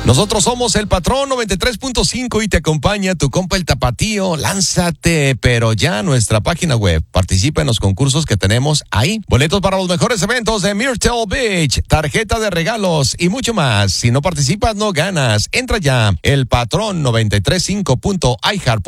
Nosotros somos el Patrón 93.5 y te acompaña tu compa el Tapatío. Lánzate, pero ya a nuestra página web. Participa en los concursos que tenemos ahí. Boletos para los mejores eventos de Myrtle Beach, tarjeta de regalos y mucho más. Si no participas, no ganas. Entra ya, elpatrón935.iHeart.